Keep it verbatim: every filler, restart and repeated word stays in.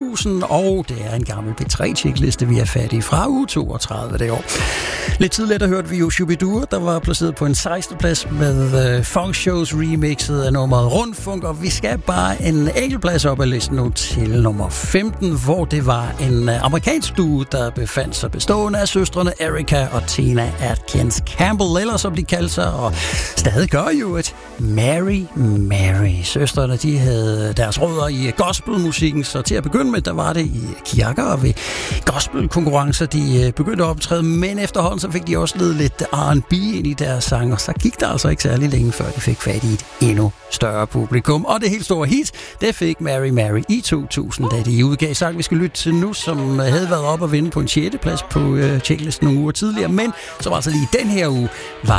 tusind, og det er en gammel P tre-checkliste, vi er fat i fra uge toogtredive det år. Lidt tidligere der hørte vi jo Shubidua, der var placeret på en sekstende plads med uh, Funk Shows remixet af nummeret Rundfunk, og vi skal bare en enkelt plads op af listen nu til nummer femten, hvor det var en uh, amerikansk duo, der befandt sig bestående af søstrene Erica og Tina Atkins Campbell, eller som de kaldte sig, og stadig gør jo et Mary Mary. Søstrene, de havde deres rødder i gospelmusikken, så til at begynde med, der var det i kirker og ved gospelkonkurrencer, de begyndte at optræde, men efterhånden så fik de også lidt lidt R and B ind i deres sang, og så gik der altså ikke særlig længe, før de fik fat i et endnu større publikum. Og det helt store hit, det fik Mary Mary i to tusind, da de udgav sang, vi skal lytte til nu, som havde været op og vinde på en sjette plads på øh, checklisten nogle uger tidligere, men som altså lige den her uge var